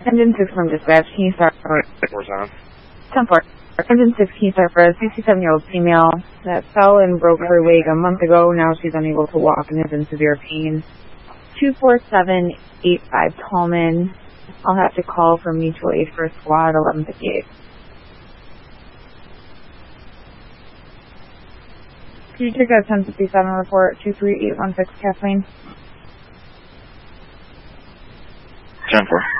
Engine 6 from dispatch, can you start for 10-4. Engine 6, can you start for a 67-year-old female that fell and broke her leg a month ago. Now she's unable to walk and is in severe pain. 24785 Tallman. I'll have to call for mutual aid for squad 1158. Could you take a 1057 report 23816 Kathleen? 10-4.